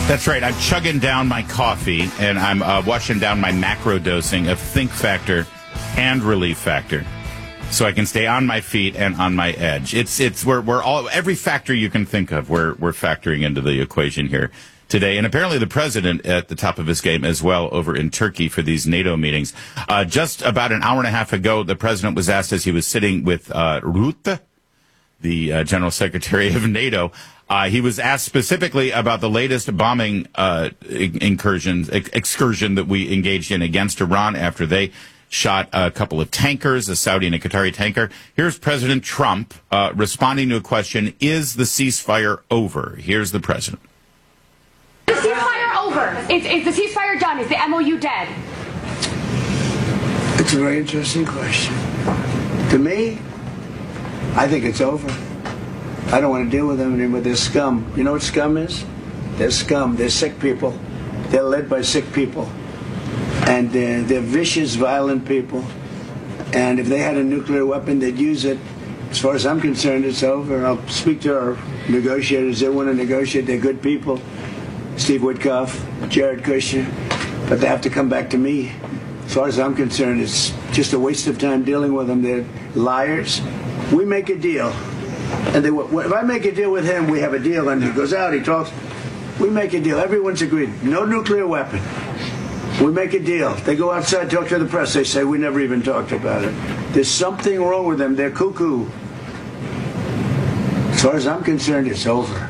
That's right. I'm chugging down my coffee, and I'm washing down my macro dosing of Think Factor and Relief Factor, so I can stay on my feet and on my edge. We're all every factor you can think of. We're factoring into the equation here today, and apparently the president at the top of his game as well over in Turkey for these NATO meetings. Just about an hour and a half ago, the president was asked as he was sitting with Rutte, the General Secretary of NATO. He was asked specifically about the latest bombing excursion that we engaged in against Iran after they shot a couple of tankers, a Saudi and a Qatari tanker. Here's President Trump responding to a question, is the ceasefire over? Here's the president. Is the ceasefire over? Is the ceasefire done? Is the MOU dead? It's a very interesting question. To me, I think it's over. I don't want to deal with them anymore. They're scum. You know what scum is? They're scum. They're sick people. They're led by sick people. And they're vicious, violent people. And if they had a nuclear weapon, they'd use it. As far as I'm concerned, it's over. I'll speak to our negotiators. They want to negotiate. They're good people. Steve Witkoff, Jared Kushner. But they have to come back to me. As far as I'm concerned, it's just a waste of time dealing with them. They're liars. We make a deal. And if I make a deal with him, we have a deal, and he goes out, he talks. We make a deal. Everyone's agreed. No nuclear weapon. We make a deal. They go outside, talk to the press. They say, we never even talked about it. There's something wrong with them. They're cuckoo. As far as I'm concerned, it's over.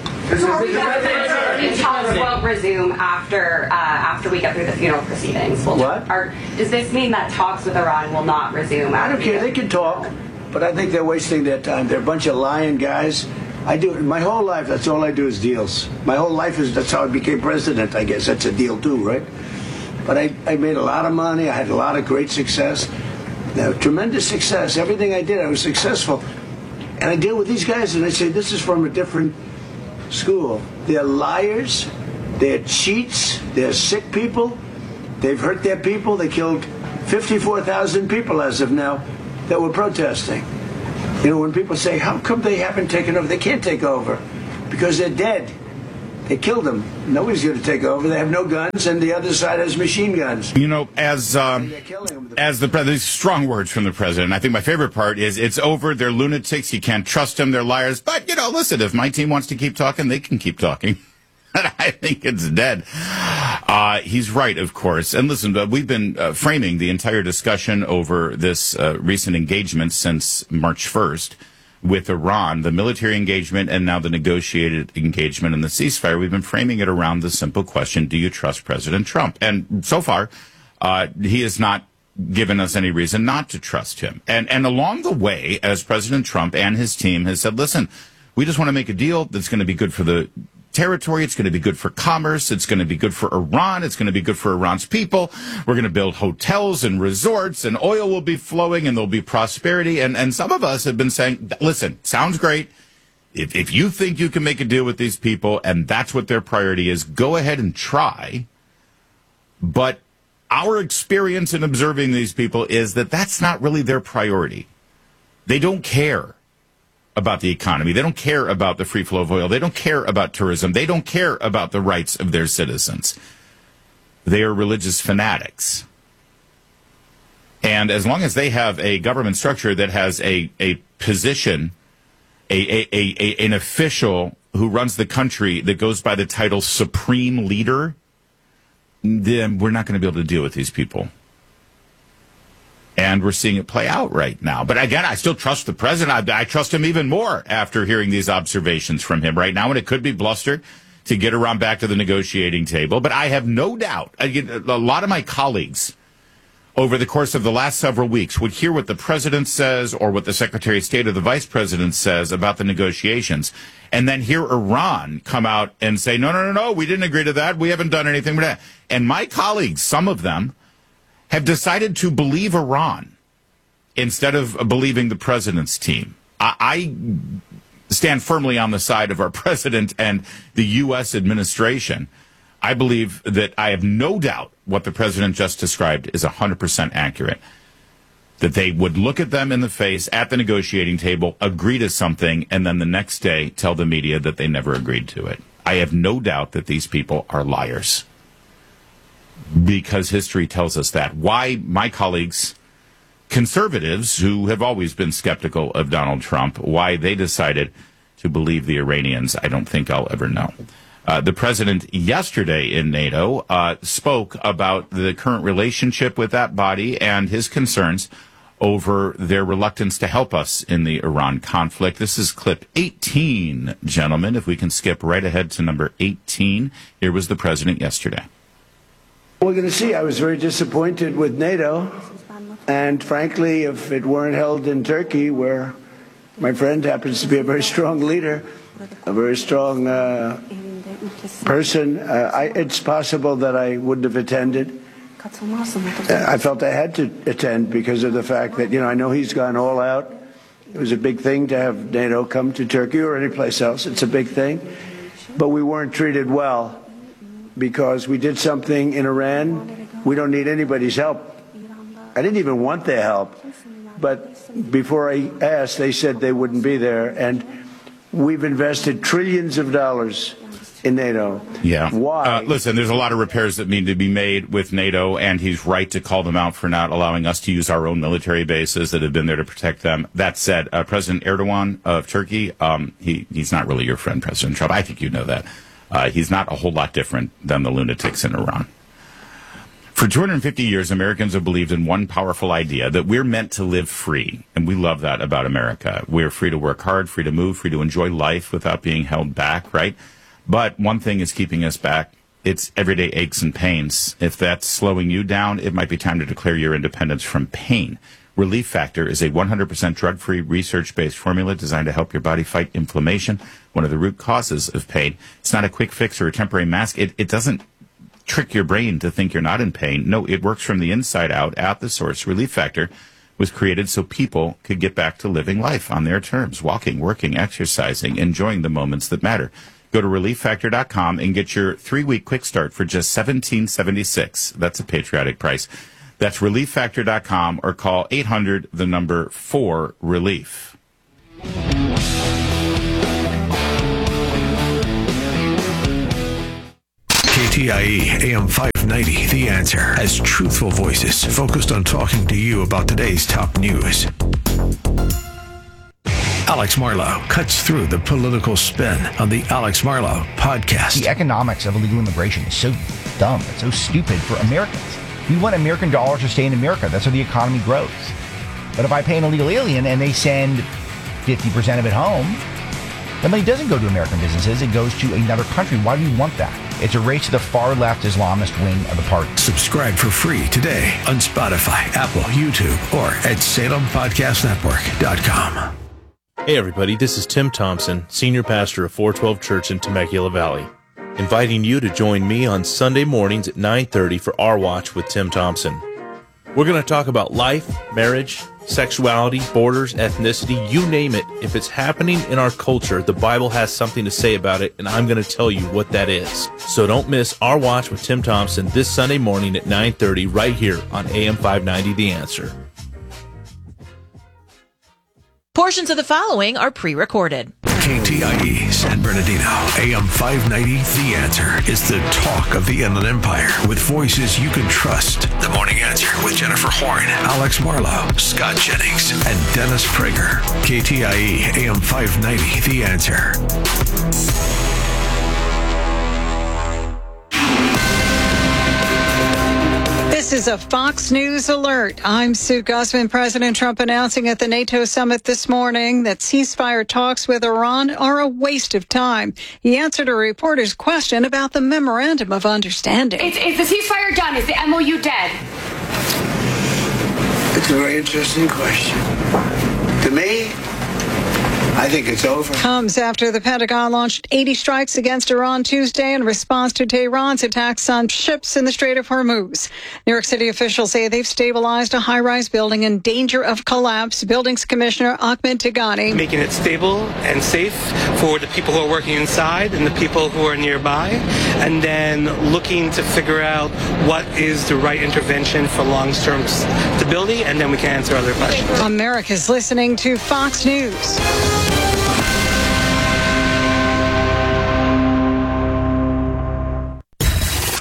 Talks won't resume after we get through the funeral proceedings. What? Does this mean that talks with Iran will not resume? I don't care. They can talk. But I think they're wasting their time. They're a bunch of lying guys. I do my whole life. That's all I do is deals. My whole life that's how I became president. I guess that's a deal too, right? But I made a lot of money. I had a lot of great success, tremendous success. Everything I did, I was successful. And I deal with these guys, and I say this is from a different school. They're liars. They're cheats. They're sick people. They've hurt their people. They killed 54,000 people as of now that were protesting. You know, when people say, how come they haven't taken over? They can't take over because they're dead. They killed them. Nobody's going to take over. They have no guns, and the other side has machine guns. You know, as these strong words from the president, I think my favorite part is it's over. They're lunatics. You can't trust them. They're liars. But, you know, listen, if my team wants to keep talking, they can keep talking. I think it's dead. He's right, of course. And listen, we've been framing the entire discussion over this recent engagement since March 1st with Iran, the military engagement, and now the negotiated engagement and the ceasefire. We've been framing it around the simple question, do you trust President Trump? And so far, he has not given us any reason not to trust him. And along the way, as President Trump and his team has said, listen, we just want to make a deal that's going to be good for the territory. It's going to be good for commerce. It's going to be good for Iran. It's going to be good for Iran's people. We're going to build hotels and resorts, and oil will be flowing, and there'll be prosperity. And some of us have been saying, listen, sounds great. If you think you can make a deal with these people and that's what their priority is, go ahead and try. But our experience in observing these people is that that's not really their priority. They don't care about the economy. They don't care about the free flow of oil. They don't care about tourism. They don't care about the rights of their citizens. They are religious fanatics. And as long as they have a government structure that has a position, an official who runs the country that goes by the title Supreme Leader, then we're not going to be able to deal with these people. And we're seeing it play out right now. But again, I still trust the president. I trust him even more after hearing these observations from him right now. And it could be bluster to get Iran back to the negotiating table. But I have no doubt, a lot of my colleagues over the course of the last several weeks would hear what the president says or what the Secretary of State or the vice president says about the negotiations, and then hear Iran come out and say, no, we didn't agree to that. We haven't done anything with that. And my colleagues, some of them, have decided to believe Iran instead of believing the president's team. I stand firmly on the side of our president and the U.S. administration. I believe that I have no doubt what the president just described is 100% accurate. That they would look at them in the face at the negotiating table, agree to something, and then the next day tell the media that they never agreed to it. I have no doubt that these people are liars, because history tells us that. Why my colleagues, conservatives who have always been skeptical of Donald Trump, why they decided to believe the Iranians, I don't think I'll ever know. The president yesterday in NATO spoke about the current relationship with that body and his concerns over their reluctance to help us in the Iran conflict. This is clip 18, gentlemen. If we can skip right ahead to number 18. Here was the president yesterday. We're going to see. I was very disappointed with NATO. And frankly, if it weren't held in Turkey, where my friend happens to be a very strong leader, a very strong person, it's possible that I wouldn't have attended. I felt I had to attend because of the fact that, I know he's gone all out. It was a big thing to have NATO come to Turkey or any place else. It's a big thing. But we weren't treated well because we did something in Iran. We don't need anybody's help. I didn't even want their help. But before I asked, they said they wouldn't be there. And we've invested trillions of dollars in NATO. Yeah. Why? Listen, there's a lot of repairs that need to be made with NATO, and he's right to call them out for not allowing us to use our own military bases that have been there to protect them. That said, President Erdogan of Turkey, he's not really your friend, President Trump. I think you know that. He's not a whole lot different than the lunatics in Iran. For 250 years, Americans have believed in one powerful idea, that we're meant to live free. And we love that about America. We're free to work hard, free to move, free to enjoy life without being held back, right? But one thing is keeping us back. It's everyday aches and pains. If that's slowing you down, it might be time to declare your independence from pain. Relief Factor is a 100% drug-free, research-based formula designed to help your body fight inflammation, one of the root causes of pain. It's not a quick fix or a temporary mask. It doesn't trick your brain to think you're not in pain. No, it works from the inside out at the source. Relief Factor was created so people could get back to living life on their terms, walking, working, exercising, enjoying the moments that matter. Go to ReliefFactor.com and get your 3-week quick start for just $17.76. That's a patriotic price. That's ReliefFactor.com or call 800-4-RELIEF. KTIE AM 590, The Answer, has truthful voices focused on talking to you about today's top news. Alex Marlow cuts through the political spin on the Alex Marlow podcast. The economics of illegal immigration is so dumb. It's so stupid for Americans. We want American dollars to stay in America. That's how the economy grows. But if I pay an illegal alien and they send 50% of it home, the money doesn't go to American businesses. It goes to another country. Why do we want that? It's a race to the far-left Islamist wing of the party. Subscribe for free today on Spotify, Apple, YouTube, or at SalemPodcastNetwork.com. Hey everybody, this is Tim Thompson, Senior Pastor of 412 Church in Temecula Valley, inviting you to join me on Sunday mornings at 9:30 for Our Watch with Tim Thompson. We're going to talk about life, marriage, sexuality, borders, ethnicity, you name it. If it's happening in our culture, the Bible has something to say about it, and I'm going to tell you what that is. So don't miss Our Watch with Tim Thompson this Sunday morning at 9:30 right here on AM 590 The Answer. Portions of the following are pre-recorded. KTIE San Bernardino, AM 590, The Answer is the talk of the Inland Empire with voices you can trust. The Morning Answer with Jennifer Horn, Alex Marlow, Scott Jennings, and Dennis Prager. KTIE AM 590, The Answer. This is a Fox News alert. I'm Sue Guzman. President Trump announcing at the NATO summit this morning that ceasefire talks with Iran are a waste of time. He answered a reporter's question about the memorandum of understanding. Is the ceasefire done? Is the MOU dead? It's a very interesting question. To me, I think it's over. Comes after the Pentagon launched 80 strikes against Iran Tuesday in response to Tehran's attacks on ships in the Strait of Hormuz. New York City officials say they've stabilized a high-rise building in danger of collapse. Buildings Commissioner Ahmed Tigani. Making it stable and safe for the people who are working inside and the people who are nearby, and then looking to figure out what is the right intervention for long-term stability, and then we can answer other questions. America's listening to Fox News.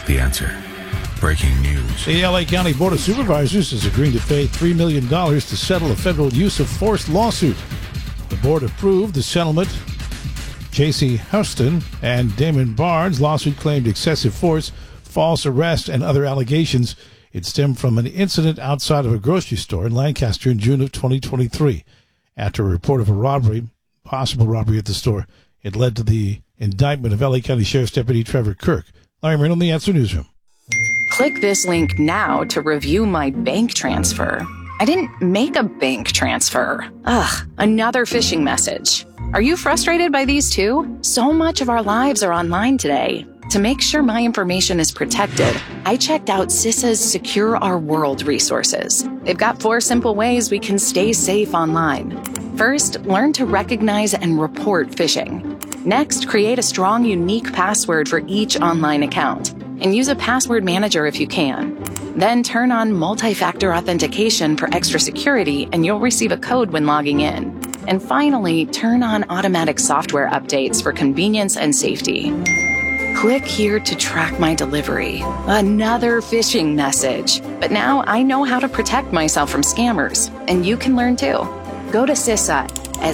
The Answer. Breaking news. The L.A. County Board of Supervisors is agreeing to pay $3 million to settle a federal use of force lawsuit. The board approved the settlement. J.C. Houston and Damon Barnes' lawsuit claimed excessive force, false arrest, and other allegations. It stemmed from an incident outside of a grocery store in Lancaster in June of 2023. After a report of a robbery, possible robbery at the store, it led to the indictment of L.A. County Sheriff's Deputy Trevor Kirk. Larry Marino, The Answer Newsroom. Click this link now to review my bank transfer. I didn't make a bank transfer. Ugh, another phishing message. Are you frustrated by these too? So much of our lives are online today. To make sure my information is protected, I checked out CISA's Secure Our World resources. They've got 4 simple ways we can stay safe online. First, learn to recognize and report phishing. Next, create a strong, unique password for each online account, and use a password manager if you can. Then turn on multi-factor authentication for extra security, and you'll receive a code when logging in. And finally, turn on automatic software updates for convenience and safety. Click here to track my delivery. Another phishing message. But now I know how to protect myself from scammers, and you can learn too. Go to CISA at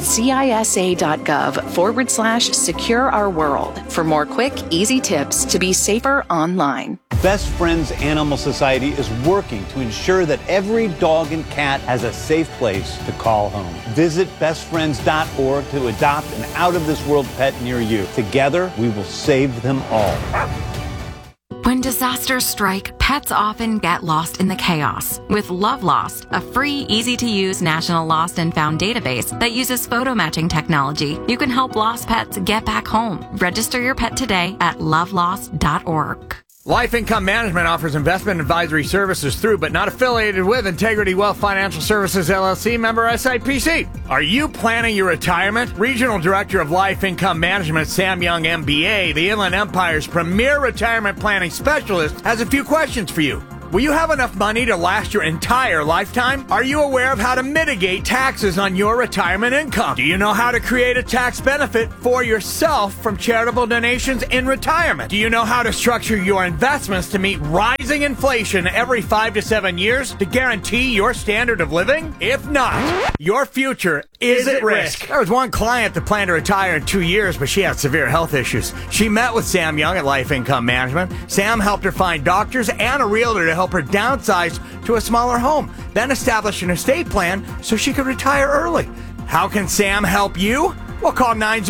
CISA.gov/Secure Our World for more quick, easy tips to be safer online. Best Friends Animal Society is working to ensure that every dog and cat has a safe place to call home. Visit bestfriends.org to adopt an out-of-this-world pet near you. Together, we will save them all. When disasters strike, pets often get lost in the chaos. With Love Lost, a free, easy-to-use national lost and found database that uses photo matching technology, you can help lost pets get back home. Register your pet today at lovelost.org. Life Income Management offers investment advisory services through, but not affiliated with, Integrity Wealth Financial Services, LLC, member SIPC. Are you planning your retirement? Regional Director of Life Income Management, Sam Young, MBA, the Inland Empire's premier retirement planning specialist, has a few questions for you. Will you have enough money to last your entire lifetime? Are you aware of how to mitigate taxes on your retirement income? Do you know how to create a tax benefit for yourself from charitable donations in retirement? Do you know how to structure your investments to meet rising inflation every 5 to 7 years to guarantee your standard of living? If not, your future is at risk. There was one client that planned to retire in 2 years, but she had severe health issues. She met with Sam Young at Life Income Management. Sam helped her find doctors and a realtor to help her downsize to a smaller home, then establish an estate plan so she could retire early. How can Sam help you? Well, call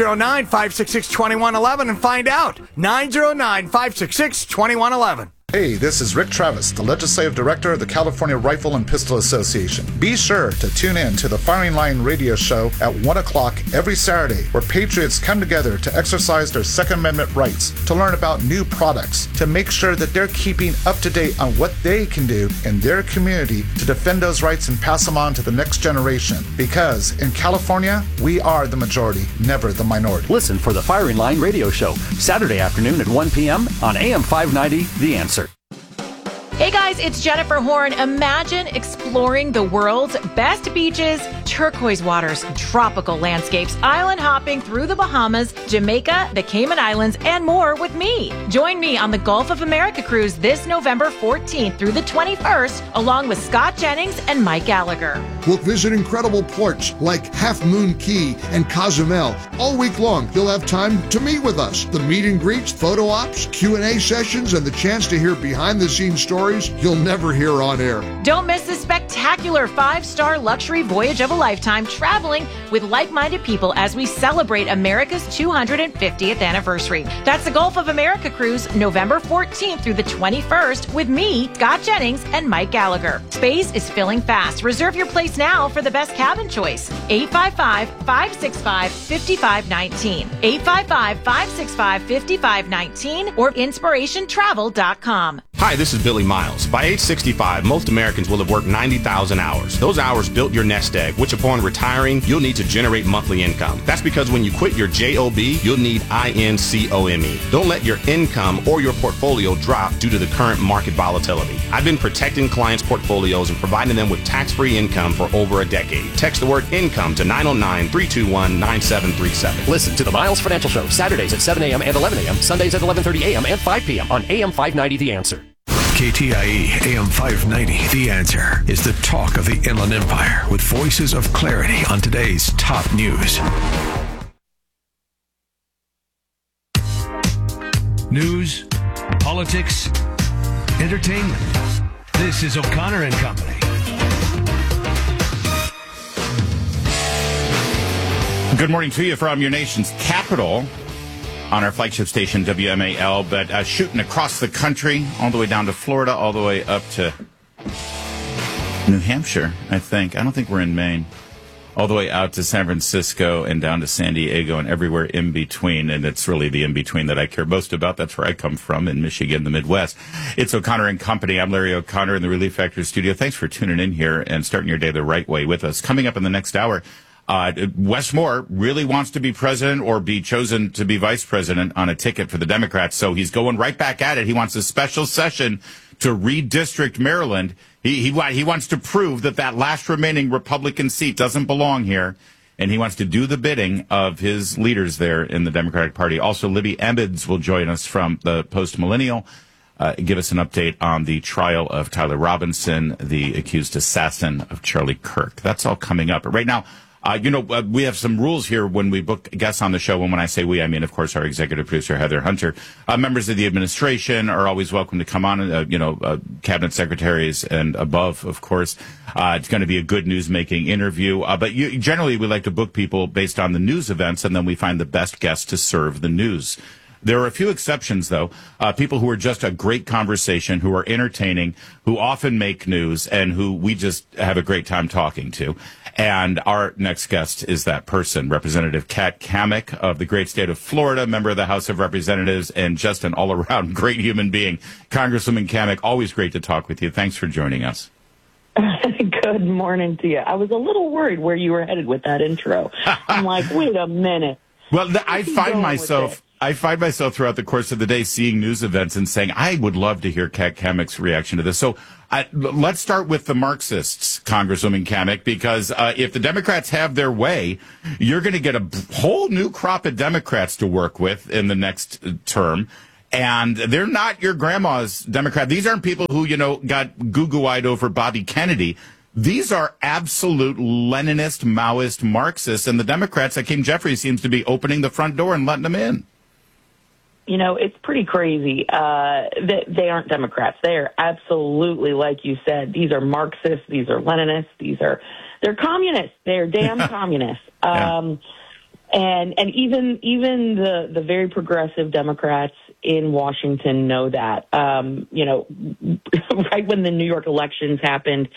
909-566-2111 and find out. 909-566-2111. Hey, this is Rick Travis, the Legislative Director of the California Rifle and Pistol Association. Be sure to tune in to the Firing Line radio show at 1 o'clock every Saturday, where patriots come together to exercise their Second Amendment rights, to learn about new products, to make sure that they're keeping up to date on what they can do in their community to defend those rights and pass them on to the next generation. Because in California, we are the majority, never the minority. Listen for the Firing Line radio show, Saturday afternoon at 1 p.m. on AM 590, The Answer. Hey guys, it's Jennifer Horn. Imagine exploring the world's best beaches, turquoise waters, tropical landscapes, island hopping through the Bahamas, Jamaica, the Cayman Islands, and more with me. Join me on the Gulf of America cruise this November 14th through the 21st, along with Scott Jennings and Mike Gallagher. We'll visit incredible ports like Half Moon Key and Cozumel. All week long, you'll have time to meet with us. The meet and greets, photo ops, Q&A sessions, and the chance to hear behind-the-scenes stories you'll never hear on air. Don't miss this spectacular 5-star luxury voyage of a lifetime, traveling with like-minded people as we celebrate America's 250th anniversary. That's the Gulf of America cruise, November 14th through the 21st, with me, Scott Jennings, and Mike Gallagher. Space is filling fast. Reserve your place now for the best cabin choice. 855-565-5519. 855-565-5519 or inspirationtravel.com. Hi, this is Billy Miles. By age 65, most Americans will have worked 90,000 hours. Those hours built your nest egg, which upon retiring, you'll need to generate monthly income. That's because when you quit your JOB, you'll need INCOME. Don't let your income or your portfolio drop due to the current market volatility. I've been protecting clients' portfolios and providing them with tax-free income for over a decade. Text the word income to 909-321-9737. Listen to the Miles Financial Show, Saturdays at 7 a.m. and 11 a.m., Sundays at 11:30 a.m. and 5 p.m. on AM 590 The Answer. KTIE AM 590, The Answer, is the talk of the Inland Empire with voices of clarity on today's top news. News, politics, entertainment. This is O'Connor and Company. Good morning to you from your nation's capital on our flagship station, WMAL, but shooting across the country, all the way down to Florida, all the way up to New Hampshire, I think. I don't think we're in Maine. All the way out to San Francisco and down to San Diego and everywhere in between. And it's really the in-between that I care most about. That's where I come from, in Michigan, the Midwest. It's O'Connor and Company. I'm Larry O'Connor in the Relief Factor studio. Thanks for tuning in here and starting your day the right way with us. Coming up in the next hour, Wes Moore really wants to be president or be chosen to be vice president on a ticket for the Democrats. So he's going right back at it. He wants a special session to redistrict Maryland. He wants to prove that last remaining Republican seat doesn't belong here. And he wants to do the bidding of his leaders there in the Democratic Party. Also, Libby Emmons will join us from the Post Millennial. Give us an update on the trial of Tyler Robinson, the accused assassin of Charlie Kirk. That's all coming up. But right now, we have some rules here when we book guests on the show. And when I say we, I mean, of course, our executive producer, Heather Hunter. Members of the administration are always welcome to come on, cabinet secretaries and above, of course. It's going to be a good news-making interview. But generally, we like to book people based on the news events, and then we find the best guests to serve the news. There are a few exceptions, though. People who are just a great conversation, who are entertaining, who often make news, and who we just have a great time talking to. And our next guest is that person, Representative Kat Cammack of the great state of Florida, member of the House of Representatives, and just an all-around great human being. Congresswoman Cammack, always great to talk with you. Thanks for joining us. Good morning to you. I was a little worried where you were headed with that intro. I'm like, wait a minute. Well, I find myself throughout the course of the day seeing news events and saying, I would love to hear Kat Cammack's reaction to this. So let's start with the Marxists, Congresswoman Cammack, because if the Democrats have their way, you're going to get a whole new crop of Democrats to work with in the next term. And they're not your grandma's Democrat. These aren't people who, got goo-goo-eyed over Bobby Kennedy. These are absolute Leninist, Maoist Marxists. And the Democrats, Hakeem Jeffries, seems to be opening the front door and letting them in. It's pretty crazy that they aren't Democrats. They are absolutely, like you said, these are Marxists, these are Leninists, they're communists. They're damn communists. And even the very progressive Democrats in Washington know that. Right when the New York elections happened,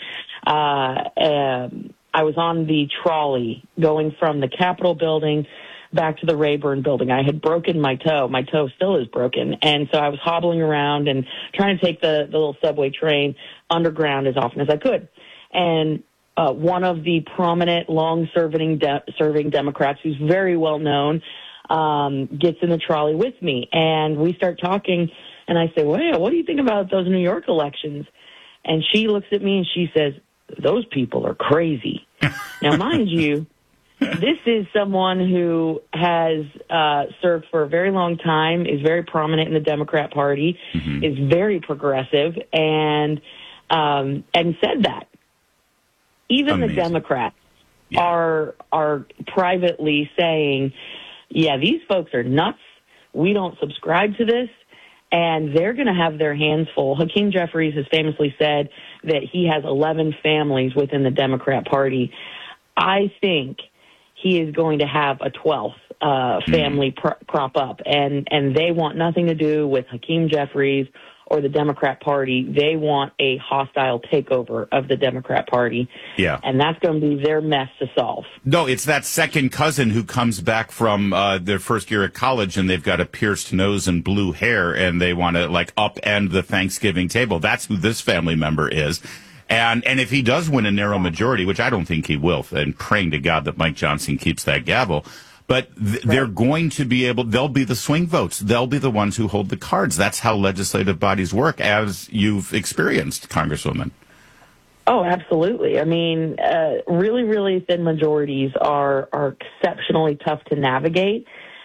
I was on the trolley going from the Capitol building back to the Rayburn building. I had broken my toe. My toe still is broken. And so I was hobbling around and trying to take the little subway train underground as often as I could. And one of the prominent, long-serving Democrats, who's very well known, gets in the trolley with me. And we start talking, and I say, well, what do you think about those New York elections? And she looks at me and she says, those people are crazy. Now, mind you, this is someone who has served for a very long time, is very prominent in the Democrat Party, is very progressive, and said that. Even Amazing. The Democrats are privately saying, yeah, these folks are nuts. We don't subscribe to this. And they're going to have their hands full. Hakeem Jeffries has famously said that he has 11 families within the Democrat Party. I think he is going to have a 12th family crop up. And they want nothing to do with Hakeem Jeffries or the Democrat Party. They want a hostile takeover of the Democrat Party. Yeah. And that's going to be their mess to solve. No, it's that second cousin who comes back from their first year at college and they've got a pierced nose and blue hair and they want to like upend the Thanksgiving table. That's who this family member is. And if he does win a narrow majority, which I don't think he will, and praying to God that Mike Johnson keeps that gavel, but they're going to be they'll be the swing votes. They'll be the ones who hold the cards. That's how legislative bodies work, as you've experienced, Congresswoman. Oh, absolutely. I mean, really, really thin majorities are exceptionally tough to navigate.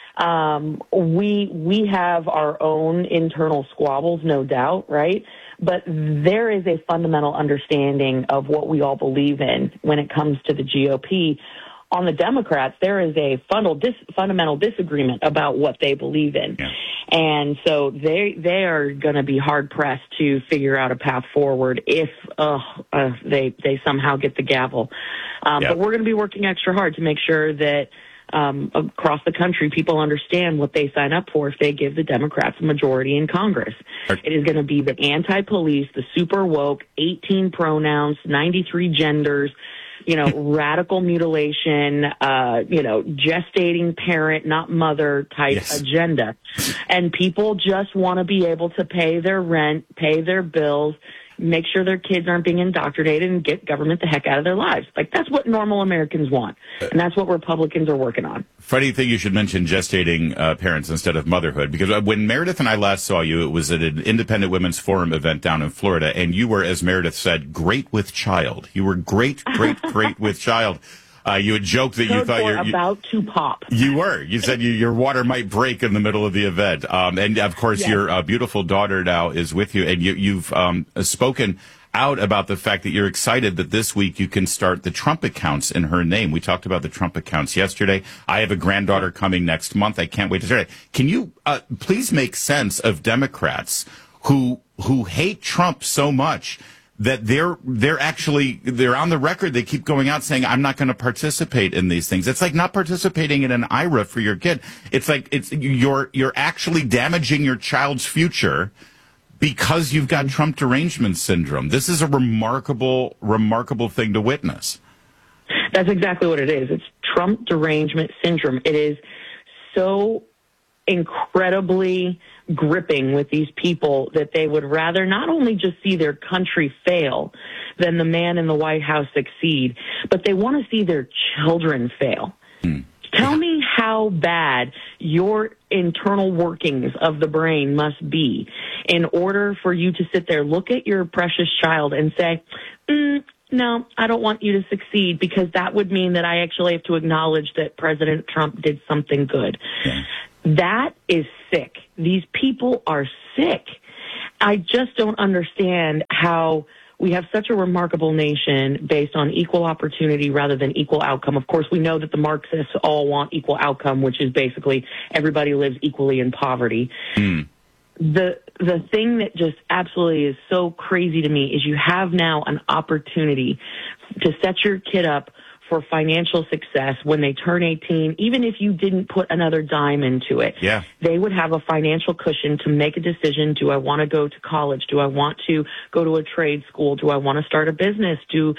We have our own internal squabbles, no doubt, right? But there is a fundamental understanding of what we all believe in when it comes to the GOP. On the Democrats, there is a fundamental disagreement about what they believe in. Yeah. And so they are going to be hard-pressed to figure out a path forward if they somehow get the gavel. But we're going to be working extra hard to make sure that across the country, people understand what they sign up for if they give the Democrats a majority in Congress. It is going to be the anti-police, the super woke, 18 pronouns, 93 genders, radical mutilation, gestating parent, not mother type agenda. And people just want to be able to pay their rent, pay their bills, make sure their kids aren't being indoctrinated, and get government the heck out of their lives. Like, that's what normal Americans want. And that's what Republicans are working on. Funny thing you should mention gestating parents instead of motherhood, because when Meredith and I last saw you, it was at an Independent Women's Forum event down in Florida, and you were, as Meredith said, great with child. You were great with child. You had joked that you thought you're about to pop. You were. You said your water might break in the middle of the event. And of course, your beautiful daughter now is with you, and you've spoken out about the fact that you're excited that this week you can start the Trump accounts in her name. We talked about the Trump accounts yesterday. I have a granddaughter coming next month. I can't wait to start it. Can you please make sense of Democrats who hate Trump so much that they're on the record, they keep going out saying, I'm not going to participate in these things. It's like not participating in an IRA for your kid. It's like you're actually damaging your child's future because you've got Trump derangement syndrome. This is a remarkable thing to witness. That's exactly what it is. It's Trump derangement syndrome. It is so incredibly gripping with these people that they would rather not only just see their country fail than the man in the White House succeed, but they want to see their children fail. Tell me how bad your internal workings of the brain must be in order for you to sit there, look at your precious child and say, no, I don't want you to succeed, because that would mean that I actually have to acknowledge that President Trump did something good. Yeah. That is sick. These people are sick. I just don't understand how we have such a remarkable nation based on equal opportunity rather than equal outcome. Of course, we know that the Marxists all want equal outcome, which is basically everybody lives equally in poverty. The thing that just absolutely is so crazy to me is you have now an opportunity to set your kid up for financial success when they turn 18, even if you didn't put another dime into it. Yeah. They would have a financial cushion to make a decision. Do I want to go to college? Do I want to go to a trade school? Do I want to start a business?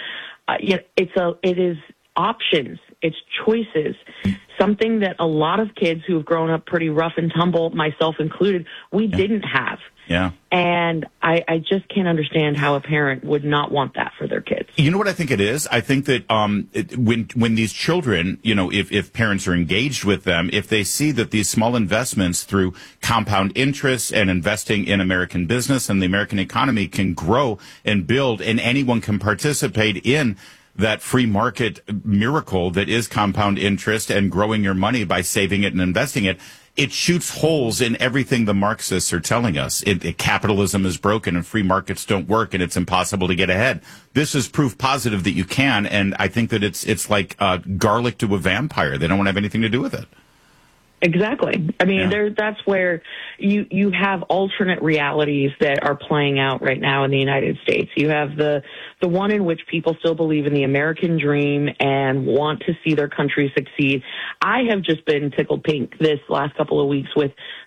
It is options. It's choices. Something that a lot of kids who have grown up pretty rough and tumble, myself included, we didn't have. Yeah. And I just can't understand how a parent would not want that for their kids. You know what I think it is? I think that when these children, if parents are engaged with them, if they see that these small investments through compound interest and investing in American business and the American economy can grow and build, and anyone can participate in that free market miracle that is compound interest and growing your money by saving it and investing it, it shoots holes in everything the Marxists are telling us. Capitalism is broken and free markets don't work and it's impossible to get ahead. This is proof positive that you can, and I think that it's like garlic to a vampire. They don't want to have anything to do with it. Exactly. I mean, that's where you have alternate realities that are playing out right now in the United States. You have the one in which people still believe in the American dream and want to see their country succeed. I have just been tickled pink this last couple of weeks with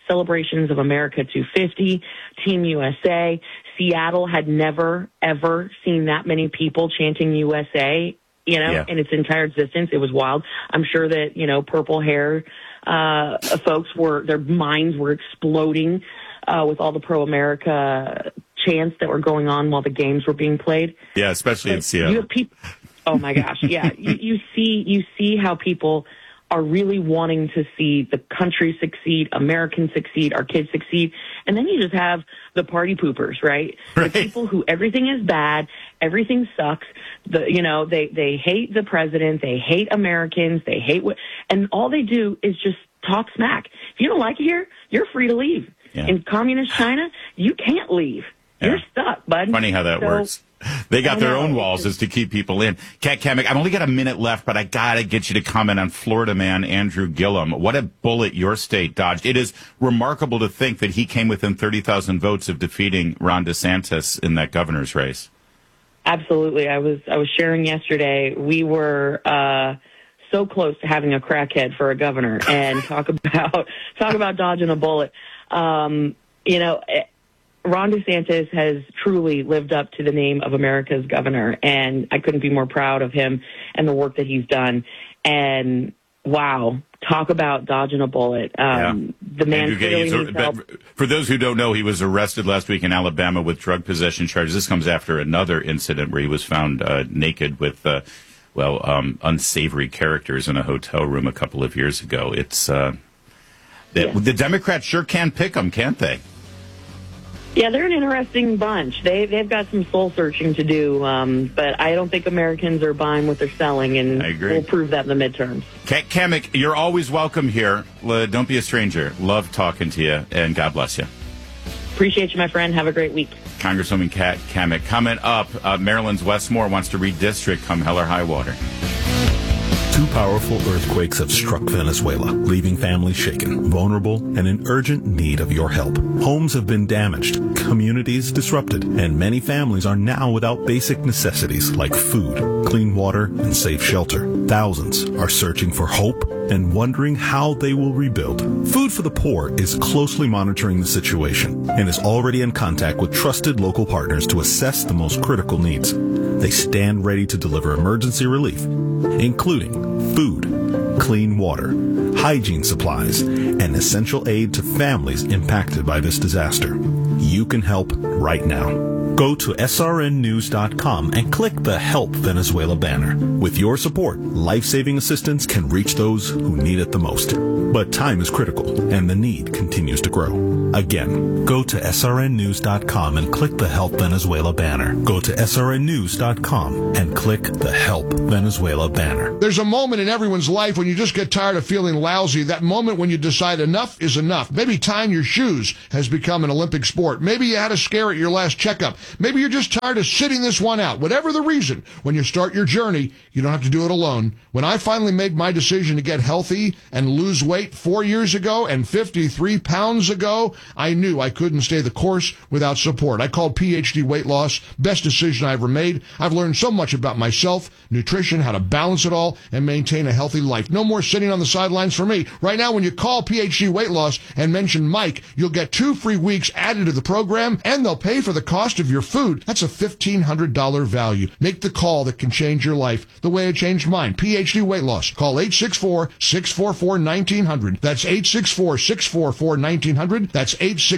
celebrations of America 250, Team USA. Seattle had never, ever seen that many people chanting USA, in its entire existence. It was wild. I'm sure that, purple hair folks their minds were exploding with all the pro-America chants that were going on while the games were being played. Yeah, especially in Seattle. You have people, oh my gosh, yeah. you see how people are really wanting to see the country succeed, Americans succeed, our kids succeed. And then you just have the party poopers, right? The people who everything is bad, everything sucks. They hate the president, they hate Americans, they hate and all they do is just talk smack. If you don't like it here, you're free to leave. Yeah. In communist China, you can't leave. Yeah. You're stuck, bud. Funny how that works. They got their own walls as to keep people in. Kat Cammack, I've only got a minute left, but I got to get you to comment on Florida man Andrew Gillum. What a bullet your state dodged. It is remarkable to think that he came within 30,000 votes of defeating Ron DeSantis in that governor's race. Absolutely. I was sharing yesterday. We were so close to having a crackhead for a governor, and talk about dodging a bullet. Ron DeSantis has truly lived up to the name of America's governor, and I couldn't be more proud of him and the work that he's done. And wow, talk about dodging a bullet. The man clearly needs help. For those who don't know, he was arrested last week in Alabama with drug possession charges. This comes after another incident where he was found naked with, unsavory characters in a hotel room a couple of years ago. It's the Democrats sure can pick them, can't they? Yeah, they're an interesting bunch. They've got some soul searching to do, but I don't think Americans are buying what they're selling, and we'll prove that in the midterms. Kat Cammack, you're always welcome here. Don't be a stranger. Love talking to you, and God bless you. Appreciate you, my friend. Have a great week. Congresswoman Kat Cammack. Coming up, Maryland's Wes Moore wants to redistrict come hell or high water. Two powerful earthquakes have struck Venezuela, leaving families shaken, vulnerable, and in urgent need of your help. Homes have been damaged, communities disrupted, and many families are now without basic necessities like food, clean water, and safe shelter. Thousands are searching for hope and wondering how they will rebuild. Food for the Poor is closely monitoring the situation and is already in contact with trusted local partners to assess the most critical needs. They stand ready to deliver emergency relief, including food, clean water, hygiene supplies, and essential aid to families impacted by this disaster. You can help right now. Go to srnnews.com and click the Help Venezuela banner. With your support, life-saving assistance can reach those who need it the most. But time is critical, and the need continues to grow. Again, go to srnnews.com and click the Help Venezuela banner. Go to srnnews.com and click the Help Venezuela banner. There's a moment in everyone's life when you just get tired of feeling lousy. That moment when you decide enough is enough. Maybe tying your shoes has become an Olympic sport. Maybe you had a scare at your last checkup. Maybe you're just tired of sitting this one out. Whatever the reason, when you start your journey, you don't have to do it alone. When I finally made my decision to get healthy and lose weight 4 years ago and 53 pounds ago, I knew I couldn't stay the course without support. I called PhD Weight Loss. Best decision I ever made. I've learned so much about myself, nutrition, how to balance it all, and maintain a healthy life. No more sitting on the sidelines for me. Right now, when you call PhD Weight Loss and mention Mike, you'll get 2 free weeks added to the program, and they'll pay for the cost of your food. That's a $1,500 value. Make the call that can change your life the way it changed mine. PhD Weight Loss. Call 864-644-1900. That's 864-644-1900. That's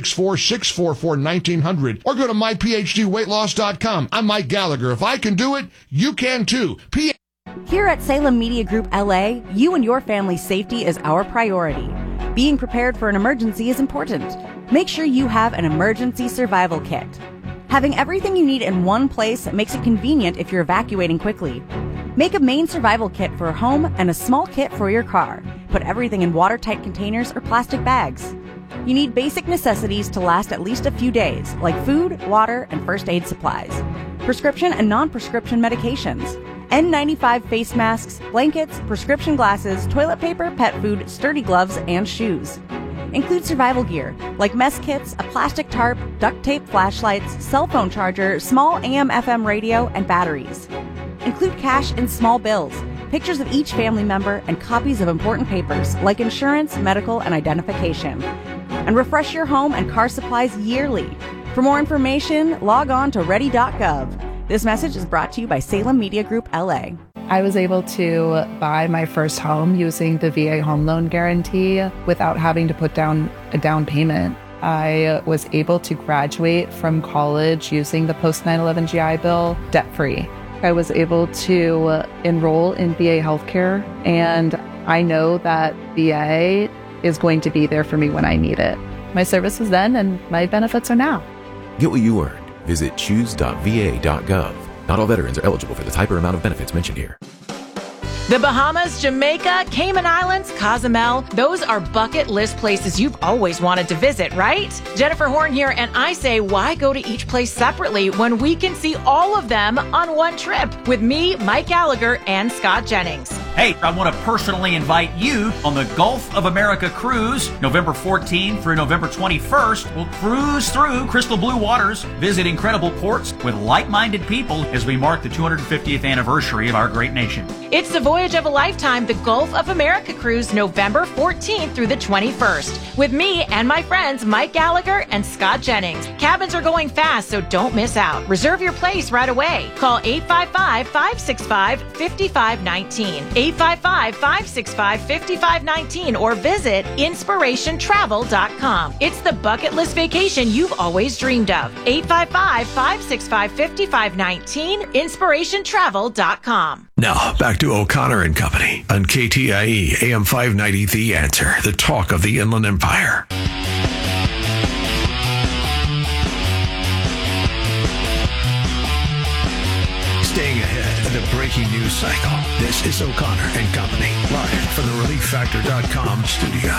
864-644-1900. Or go to myphdweightloss.com. I'm Mike Gallagher. If I can do it, you can too. Here at Salem Media Group LA, you and your family's safety is our priority. Being prepared for an emergency is important. Make sure you have an emergency survival kit. Having everything you need in one place makes it convenient if you're evacuating quickly. Make a main survival kit for a home and a small kit for your car. Put everything in watertight containers or plastic bags. You need basic necessities to last at least a few days, like food, water, and first aid supplies. Prescription and non-prescription medications. N95 face masks, blankets, prescription glasses, toilet paper, pet food, sturdy gloves, and shoes. Include survival gear, like mess kits, a plastic tarp, duct tape flashlights, cell phone charger, small AM/FM radio, and batteries. Include cash and small bills, pictures of each family member, and copies of important papers, like insurance, medical, and identification. and refresh your home and car supplies yearly. For more information, log on to ready.gov. This message is brought to you by Salem Media Group LA. I was able to buy my first home using the VA home loan guarantee without having to put down a down payment. I was able to graduate from college using the post 9/11 GI Bill debt-free. I was able to enroll in VA healthcare, and I know that VA is going to be there for me when I need it. My services then and my benefits are now. Get what you earned. Visit choose.va.gov. Not all veterans are eligible for the type or amount of benefits mentioned here. The Bahamas, Jamaica, Cayman Islands, Cozumel, those are bucket list places you've always wanted to visit, right? Jennifer Horn here, and I say, why go to each place separately when we can see all of them on one trip with me, Mike Gallagher, and Scott Jennings? Hey, I want to personally invite you on the Gulf of America cruise, November 14th through November 21st. We'll cruise through crystal blue waters, visit incredible ports with like-minded people as we mark the 250th anniversary of our great nation. It's the voyage of a lifetime, the Gulf of America cruise, November 14th through the 21st, with me and my friends Mike Gallagher and Scott Jennings. Cabins are going fast, so don't miss out. Reserve your place right away. Call 855-565-5519. 855-565-5519 or visit inspirationtravel.com. It's the bucket list vacation you've always dreamed of. 855-565-5519, inspirationtravel.com. Now, back to O'Connor and Company on KTIE AM 590 The Answer, the talk of the Inland Empire. Staying ahead of the breaking news cycle, this is O'Connor and Company, live from the ReliefFactor.com studio.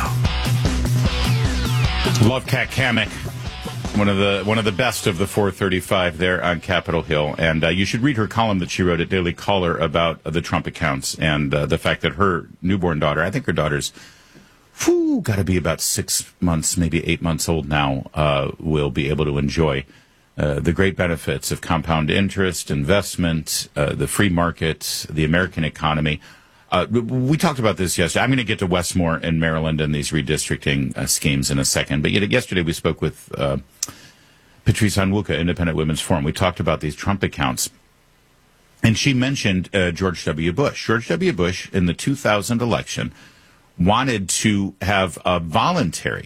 Love Kat Kamek, one of the best of the 435 there on Capitol Hill, and you should read her column that she wrote at Daily Caller about the Trump accounts and the fact that her newborn daughter, I think her daughter's got to be about 6 months, maybe 8 months old now, will be able to enjoy the great benefits of compound interest, investment, the free market, the American economy. We talked about this yesterday. I'm going to get to Westmore in Maryland and these redistricting schemes in a second. But yesterday we spoke with Patrice Onwuka, Independent Women's Forum. We talked about these Trump accounts. And she mentioned George W. Bush. George W. Bush, in the 2000 election, wanted to have a voluntary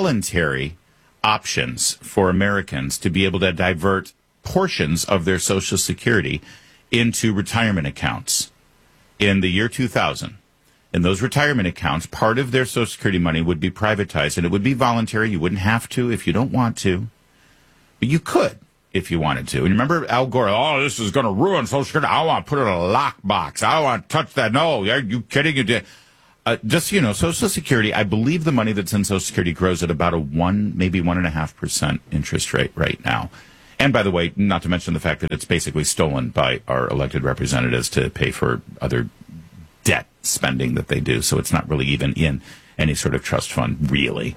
options for Americans to be able to divert portions of their Social Security into retirement accounts. In the year 2000, in those retirement accounts, part of their Social Security money would be privatized, and it would be voluntary. You wouldn't have to if you don't want to, but you could if you wanted to. And remember Al Gore, this is going to ruin Social Security. I want to put it in a lockbox. I don't want to touch that. No, are you kidding? Just, Social Security, I believe the money that's in Social Security grows at about a 1.5% interest rate right now. And by the way, not to mention the fact that it's basically stolen by our elected representatives to pay for other debt spending that they do. So it's not really even in any sort of trust fund, really.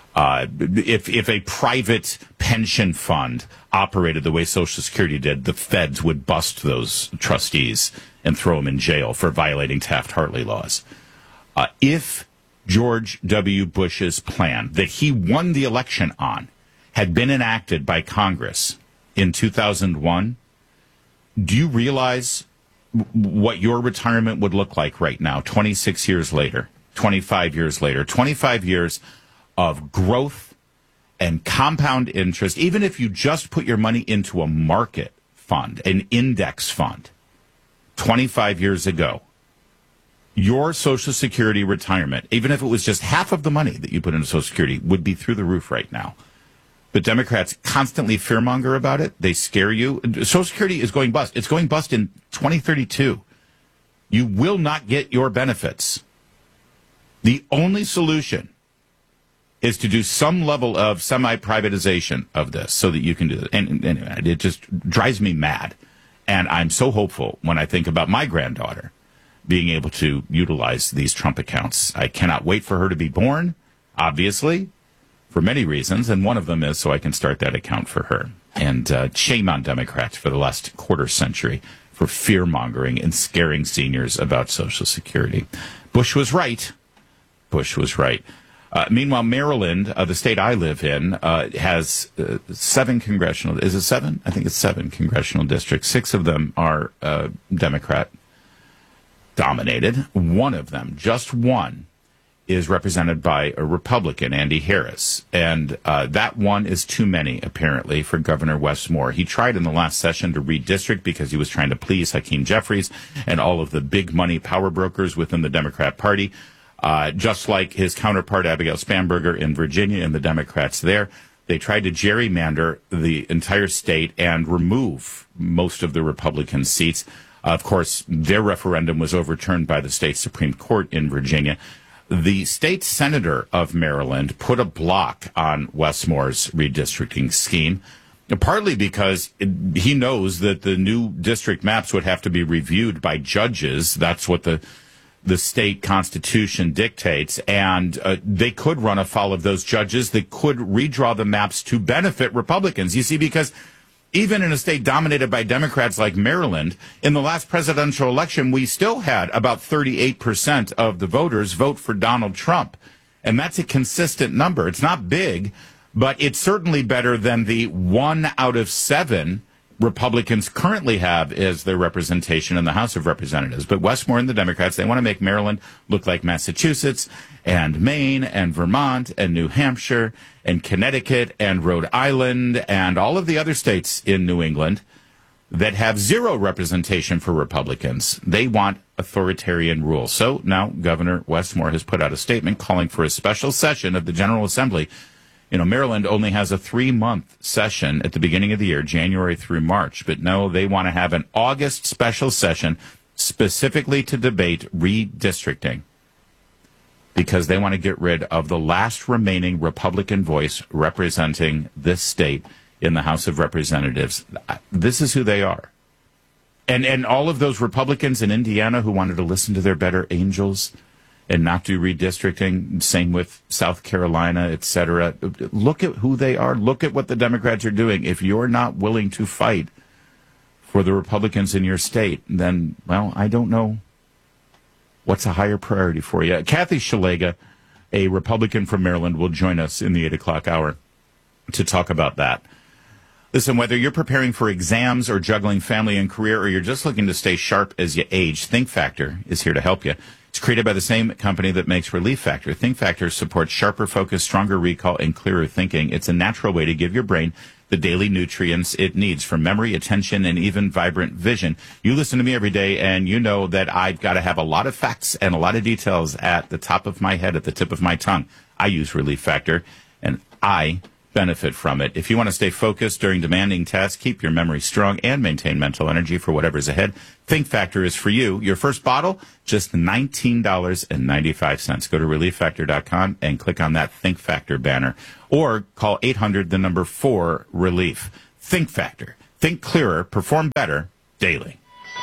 If a private pension fund operated the way Social Security did, the feds would bust those trustees and throw them in jail for violating Taft-Hartley laws. If George W. Bush's plan that he won the election on had been enacted by Congress in 2001, do you realize what your retirement would look like right now, 26 years later, 25 years later, 25 years of growth and compound interest, even if you just put your money into a market fund, an index fund, 25 years ago, your Social Security retirement, even if it was just half of the money that you put into Social Security, would be through the roof right now. But Democrats constantly fearmonger about it. They scare you. Social Security is going bust. It's going bust in 2032. You will not get your benefits. The only solution is to do some level of semi-privatization of this so that you can do it. And it just drives me mad. And I'm so hopeful when I think about my granddaughter being able to utilize these Trump accounts. I cannot wait for her to be born, obviously, for many reasons, and one of them is so I can start that account for her. And shame on Democrats for the last quarter century for fear-mongering and scaring seniors about Social Security. Bush was right. Bush was right. Meanwhile, Maryland, the state I live in, has 7 congressional. Is it 7? I think it's 7 congressional districts. 6 of them are Democrat dominated. One of them, just one, is represented by a Republican, Andy Harris. And that one is too many, apparently, for Governor Wes Moore. He tried in the last session to redistrict because he was trying to please Hakeem Jeffries and all of the big money power brokers within the Democrat Party, just like his counterpart, Abigail Spanberger, in Virginia and the Democrats there. They tried to gerrymander the entire state and remove most of the Republican seats. Of course, their referendum was overturned by the state Supreme Court in Virginia. The state senator of Maryland put a block on Wes Moore's redistricting scheme, partly because he knows that the new district maps would have to be reviewed by judges. That's what the state constitution dictates, and they could run afoul of those judges. They could redraw the maps to benefit Republicans. You see, because even in a state dominated by Democrats like Maryland, in the last presidential election, we still had about 38% of the voters vote for Donald Trump. And that's a consistent number. It's not big, but it's certainly better than the 1 out of 7 Republicans currently have as their representation in the House of Representatives. But Wes Moore and the Democrats, they want to make Maryland look like Massachusetts and Maine and Vermont and New Hampshire and Connecticut and Rhode Island and all of the other states in New England that have 0 representation for Republicans. They want authoritarian rule. So now Governor Wes Moore has put out a statement calling for a special session of the General Assembly. You know, Maryland only has a 3-month session at the beginning of the year, January through March. But no, they want to have an August special session specifically to debate redistricting because they want to get rid of the last remaining Republican voice representing this state in the House of Representatives. This is who they are. And all of those Republicans in Indiana who wanted to listen to their better angels and not do redistricting, same with South Carolina, et cetera. Look at who they are. Look at what the Democrats are doing. If you're not willing to fight for the Republicans in your state, then, well, I don't know what's a higher priority for you. Kathy Szeliga, a Republican from Maryland, will join us in the 8 o'clock hour to talk about that. Listen, whether you're preparing for exams or juggling family and career, or you're just looking to stay sharp as you age, Think Factor is here to help you. It's created by the same company that makes Relief Factor. Think Factor supports sharper focus, stronger recall, and clearer thinking. It's a natural way to give your brain the daily nutrients it needs for memory, attention, and even vibrant vision. You listen to me every day, and you know that I've got to have a lot of facts and a lot of details at the top of my head, at the tip of my tongue. I use Relief Factor, and I benefit from it. If you want to stay focused during demanding tasks, keep your memory strong, and maintain mental energy for whatever's ahead, Think Factor is for you. Your first bottle, just $19.95. Go to ReliefFactor.com and click on that Think Factor banner. Or call 800-4-RELIEF. Think Factor. Think clearer, perform better, daily.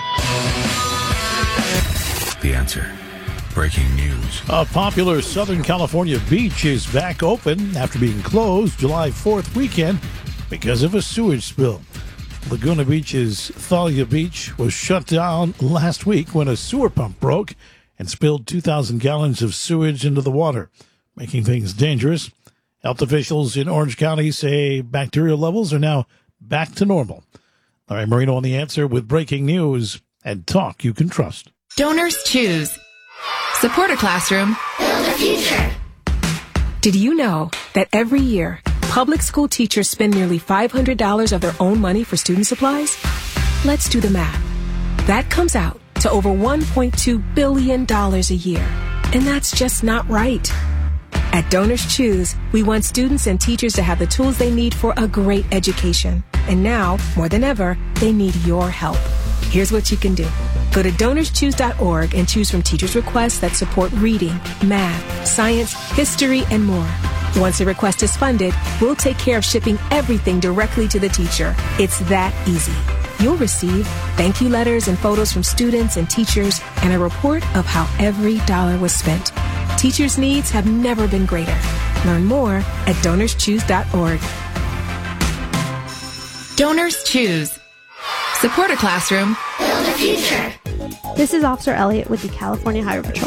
The Answer. Breaking news. A popular Southern California beach is back open after being closed July 4th weekend because of a sewage spill. Laguna Beach's Thalia Beach was shut down last week when a sewer pump broke and spilled 2,000 gallons of sewage into the water, making things dangerous. Health officials in Orange County say bacterial levels are now back to normal. Larry Marino on The Answer with breaking news and talk you can trust. Donors choose. Support a classroom. Build a future. Did you know that every year, public school teachers spend nearly $500 of their own money for student supplies? Let's do the math. That comes out to over $1.2 billion a year. And that's just not right. At Donors Choose, we want students and teachers to have the tools they need for a great education. And now, more than ever, they need your help. Here's what you can do. Go to DonorsChoose.org and choose from teachers' requests that support reading, math, science, history, and more. Once a request is funded, we'll take care of shipping everything directly to the teacher. It's that easy. You'll receive thank you letters and photos from students and teachers and a report of how every dollar was spent. Teachers' needs have never been greater. Learn more at DonorsChoose.org. Donors Choose. Support a classroom. Build a future. This is Officer Elliott with the California Highway Patrol.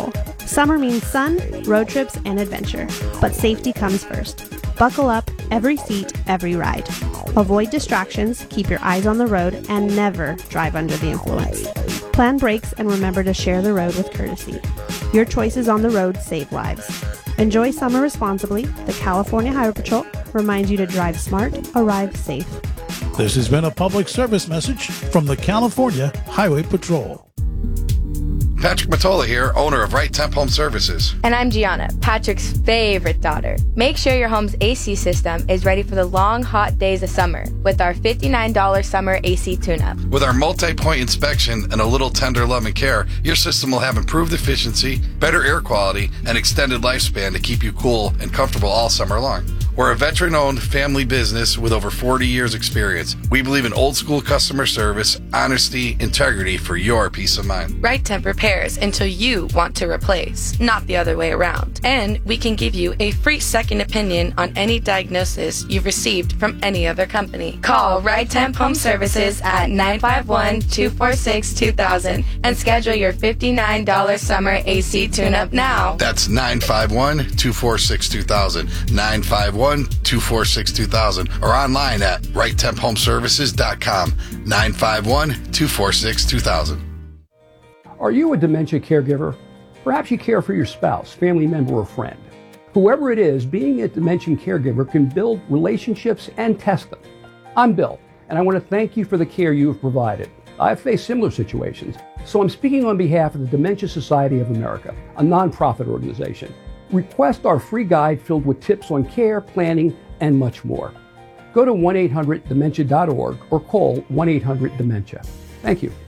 Summer means sun, road trips, and adventure. But safety comes first. Buckle up, every seat, every ride. Avoid distractions, keep your eyes on the road, and never drive under the influence. Plan brakes and remember to share the road with courtesy. Your choices on the road save lives. Enjoy summer responsibly. The California Highway Patrol reminds you to drive smart, arrive safe. This has been a public service message from the California Highway Patrol. Patrick Matola here, owner of Right Temp Home Services. And I'm Gianna, Patrick's favorite daughter. Make sure your home's AC system is ready for the long, hot days of summer with our $59 summer AC tune-up. With our multi-point inspection and a little tender love and care, your system will have improved efficiency, better air quality, and extended lifespan to keep you cool and comfortable all summer long. We're a veteran-owned family business with over 40 years experience. We believe in old-school customer service, honesty, integrity for your peace of mind. Right Temp repairs until you want to replace, not the other way around. And we can give you a free second opinion on any diagnosis you've received from any other company. Call Right Temp Home Services at 951-246-2000 and schedule your $59 summer AC tune-up now. That's 951-246-2000, 951-246-2000, or online at righttemphomeservices.com, 951-246-2000. Are you a dementia caregiver? Perhaps you care for your spouse, family member, or friend. Whoever it is, being a dementia caregiver can build relationships and test them. I'm Bill, and I want to thank you for the care you have provided. I've faced similar situations, so I'm speaking on behalf of the Dementia Society of America, a nonprofit organization. Request our free guide filled with tips on care, planning, and much more. Go to 1-800-DEMENTIA.org or call 1-800-DEMENTIA. Thank you.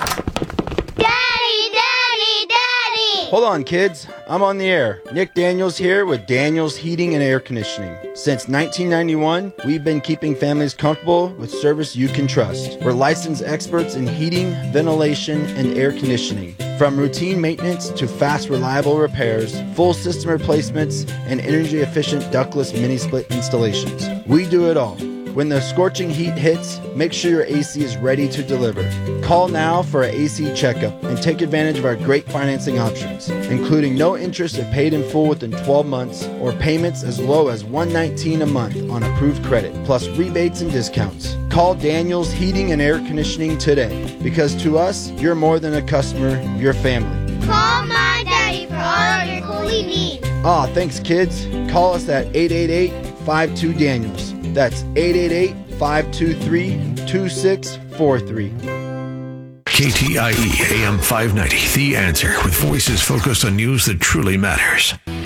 Hold on, kids. I'm on the air. Nick Daniels here with Daniels Heating and Air Conditioning. Since 1991, we've been keeping families comfortable with service you can trust. We're licensed experts in heating, ventilation, and air conditioning. From routine maintenance to fast, reliable repairs, full system replacements, and energy-efficient ductless mini-split installations. We do it all. When the scorching heat hits, make sure your AC is ready to deliver. Call now for an AC checkup and take advantage of our great financing options, including no interest if paid in full within 12 months or payments as low as $119 a month on approved credit, plus rebates and discounts. Call Daniels Heating and Air Conditioning today, because to us, you're more than a customer, you're family. Call my daddy for all of your cooling needs. Aw, thanks kids. Call us at 888-52-DANIELS. That's 888-523-2643. KTIE AM 590, The Answer, with voices focused on news that truly matters.